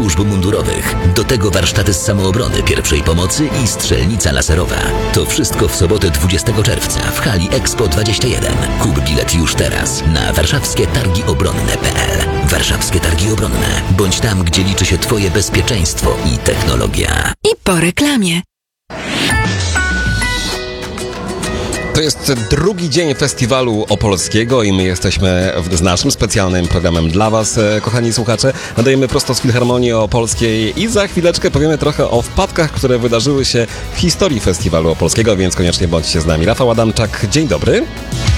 służb mundurowych. Do tego warsztaty z samoobrony, pierwszej pomocy i strzelnica laserowa. To wszystko w sobotę 20 czerwca w hali Expo 21. Kup bilet już teraz na warszawskietargiobronne.pl. Warszawskie Targi Obronne. Bądź tam, gdzie liczy się Twoje bezpieczeństwo i technologia. I po reklamie. To jest drugi dzień festiwalu opolskiego i my jesteśmy z naszym specjalnym programem dla Was, kochani słuchacze. Nadajemy prosto z Filharmonii Opolskiej i za chwileczkę powiemy trochę o wpadkach, które wydarzyły się w historii festiwalu opolskiego, więc koniecznie bądźcie z nami. Rafał Adamczak, dzień dobry.